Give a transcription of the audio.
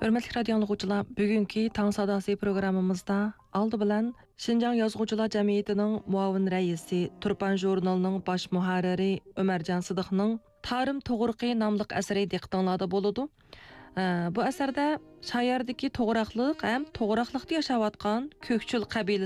Hörmətli radio dinləyicilər, bugünkü Tang Sadası proqramımızda aldı bilan Şinjan Yazğıcılar Cəmiyyətinin muavin rəisi, Turpan jurnalının baş müharriri Ömərcan Sıdıqның Tarım Toğruqi namlıq əsəri diqqətinizdə boludu. Bu əsərdə şayardakı toğraqlıq həm toğraqlıqda yaşayotgan Kökçül qəbiləsinin